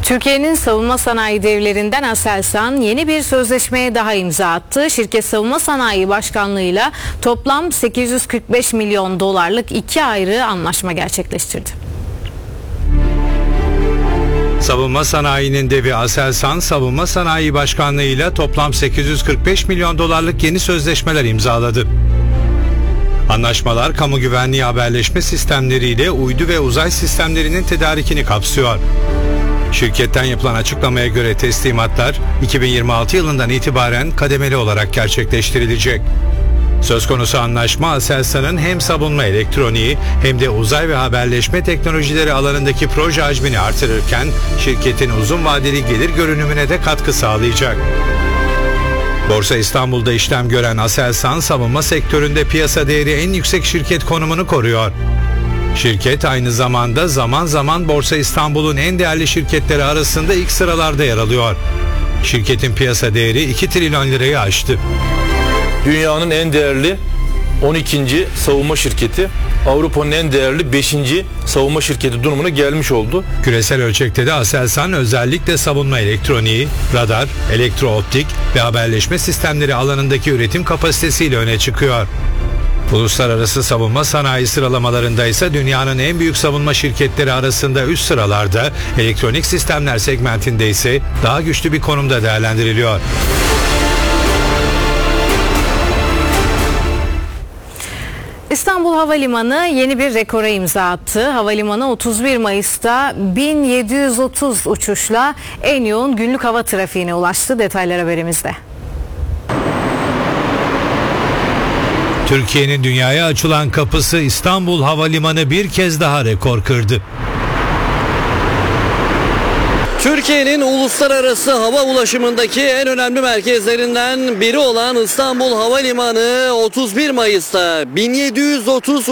Türkiye'nin savunma sanayi devlerinden Aselsan yeni bir sözleşmeye daha imza attı. Şirket Savunma Sanayi Başkanlığı'yla toplam 845 milyon dolarlık iki ayrı anlaşma gerçekleştirdi. Savunma sanayinin devi Aselsan, Savunma Sanayi Başkanlığı'yla toplam 845 milyon dolarlık yeni sözleşmeler imzaladı. Anlaşmalar kamu güvenliği haberleşme sistemleriyle uydu ve uzay sistemlerinin tedarikini kapsıyor. Şirketten yapılan açıklamaya göre teslimatlar 2026 yılından itibaren kademeli olarak gerçekleştirilecek. Söz konusu anlaşma Aselsan'ın hem savunma elektroniği hem de uzay ve haberleşme teknolojileri alanındaki proje hacmini artırırken şirketin uzun vadeli gelir görünümüne de katkı sağlayacak. Borsa İstanbul'da işlem gören Aselsan, savunma sektöründe piyasa değeri en yüksek şirket konumunu koruyor. Şirket aynı zamanda zaman zaman Borsa İstanbul'un en değerli şirketleri arasında ilk sıralarda yer alıyor. Şirketin piyasa değeri 2 trilyon lirayı aştı. Dünyanın en değerli 12. savunma şirketi, Avrupa'nın en değerli 5. savunma şirketi durumuna gelmiş oldu. Küresel ölçekte de Aselsan özellikle savunma elektroniği, radar, elektrooptik ve haberleşme sistemleri alanındaki üretim kapasitesiyle öne çıkıyor. Uluslararası savunma sanayi sıralamalarında ise dünyanın en büyük savunma şirketleri arasında üst sıralarda, elektronik sistemler segmentinde ise daha güçlü bir konumda değerlendiriliyor. İstanbul Havalimanı yeni bir rekora imza attı. Havalimanı 31 Mayıs'ta 1730 uçuşla en yoğun günlük hava trafiğine ulaştı. Detaylar haberimizde. Türkiye'nin dünyaya açılan kapısı İstanbul Havalimanı bir kez daha rekor kırdı. Türkiye'nin uluslararası hava ulaşımındaki en önemli merkezlerinden biri olan İstanbul Havalimanı 31 Mayıs'ta 1730